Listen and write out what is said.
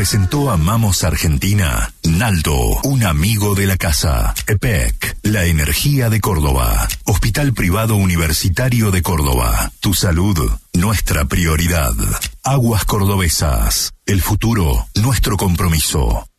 presentó Amamos Argentina. Naldo, un amigo de la casa. EPEC, la energía de Córdoba. Hospital Privado Universitario de Córdoba. Tu salud, nuestra prioridad. Aguas Cordobesas, el futuro, nuestro compromiso.